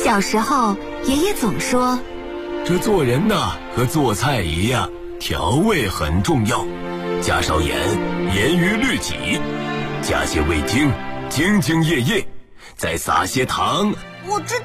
小时候，爷爷总说， 这做人呐，和做菜一样，调味很重要。加少盐，严于律己；加些味精，兢兢业业；再撒些糖。 我知